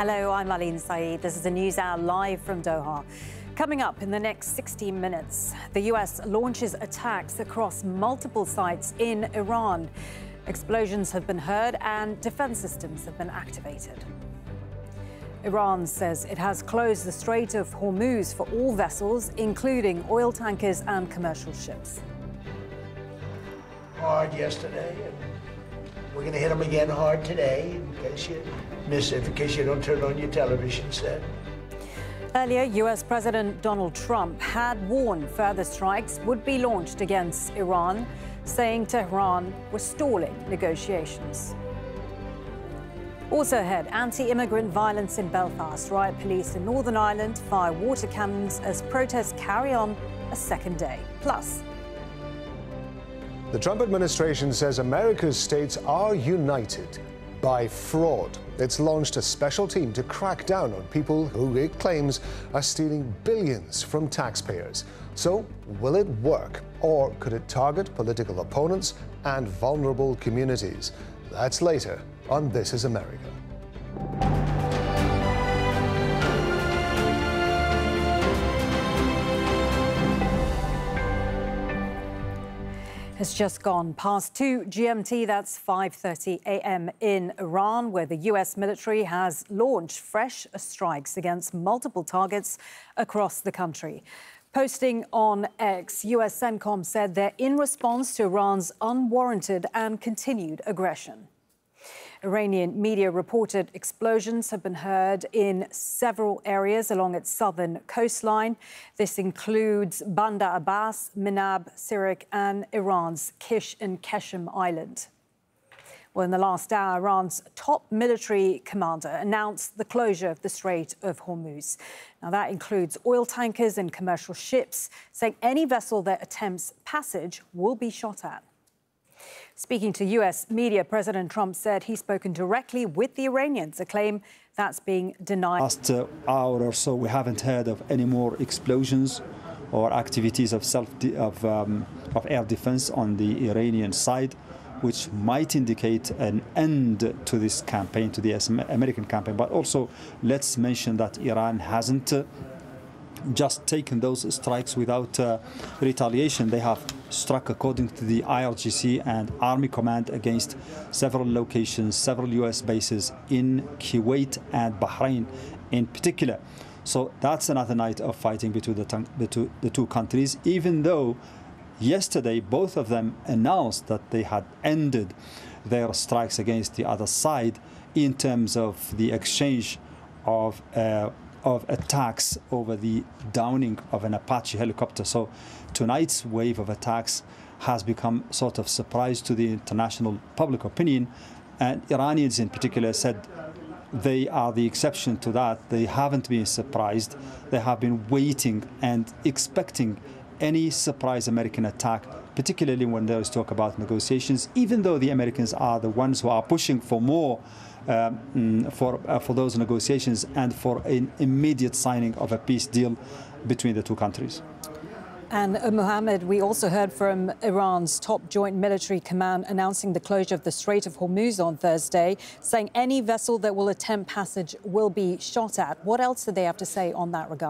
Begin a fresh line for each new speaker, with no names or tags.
Hello, I'm Aline Saeed. This is the News Hour live from Doha. Coming up in the next 60 minutes, the U.S. launches attacks across multiple sites in Iran. Explosions have been heard and defense systems have been activated. Iran says it has closed the Strait of Hormuz for all vessels, including oil tankers and commercial ships.
Hard yesterday, and we're going to hit them again hard today, in case you miss it, in case you don't turn on your television set.
Earlier, U.S. President Donald Trump had warned further strikes would be launched against Iran, saying Tehran was stalling negotiations. Also ahead, anti-immigrant violence in Belfast. Riot police in Northern Ireland fire water cannons as protests carry on a second day. Plus,
the Trump administration says America's states are united by fraud. It's launched a special team to crack down on people who it claims are stealing billions from taxpayers. So, will it work? Or could it target political opponents and vulnerable communities? That's later on This Is America.
It's just gone past 2 GMT, that's 5:30 a.m. in Iran, where the U.S. military has launched fresh strikes against multiple targets across the country. Posting on X, U.S. CENTCOM said they're in response to Iran's unwarranted and continued aggression. Iranian media reported explosions have been heard in several areas along its southern coastline. This includes Bandar Abbas, Minab, Sirak, and Iran's Kish and Keshem Island. Well, in the last hour, Iran's top military commander announced the closure of the Strait of Hormuz. Now, that includes oil tankers and commercial ships, saying any vessel that attempts passage will be shot at. Speaking to U.S. media, President Trump said he's spoken directly with the Iranians, a claim that's being denied.
Last hour or so, we haven't heard of any more explosions or activities of air defense on the Iranian side, which might indicate an end to this campaign, to the American campaign. But also, let's mention that Iran hasn't just taken those strikes without retaliation. They have struck, according to the IRGC and Army Command, against several locations, several U.S. bases in Kuwait and Bahrain in particular. So that's another night of fighting between the two countries, even though yesterday both of them announced that they had ended their strikes against the other side in terms of the exchange of attacks over the downing of an Apache helicopter. So tonight's wave of attacks has become sort of surprise to the international public opinion, and Iranians in particular said they are the exception to that. They haven't been surprised. They have been waiting and expecting any surprise American attack, particularly when there is talk about negotiations, even though the Americans are the ones who are pushing for more for those negotiations and for an immediate signing of a peace deal between the two countries.
And Mohammed, we also heard from Iran's top joint military command announcing the closure of the Strait of Hormuz on Thursday, saying any vessel that will attempt passage will be shot at. What else did they have to say on that regard?